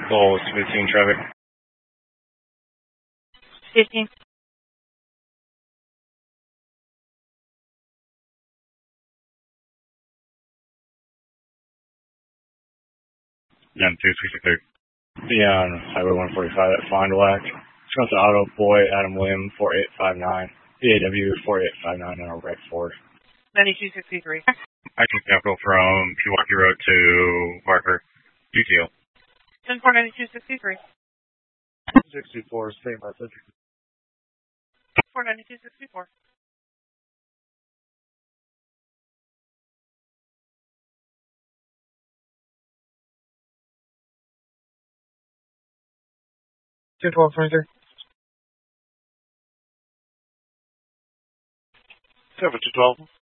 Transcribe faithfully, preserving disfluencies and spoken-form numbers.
Goal is fifteen traffic. fifteen. Yeah, two sixty-three. Be on Highway one forty-five at Fond du Lac. Wisconsin Auto Boy Adam William four eight five nine. B A W four eight five nine on a Red Ford. ninety-two sixty-three. Action Capital from Pewaukee Road to Barker. U T O. ten four ninety-two sixty-three. sixty-four, same message. four ninety-two sixty-four. two twelve twenty-three. seven two twelve.